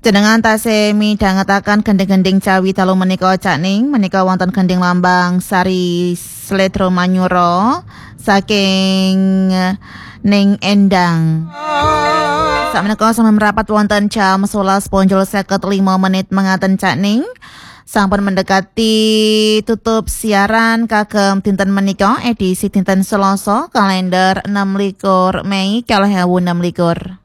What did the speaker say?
Jenengan tasih midhangetaken gending-gending Jawi dalu menika Cakning, menika wonten gending lambang Sari Sledro Manyura saking Ning Endang. Sakmenika sampe merapat wonten jam 11:55 mengaten Cakning. Sampun mendekati tutup siaran kagem dinten menika edisi dinten Selasa kalender 26 Mei 2026.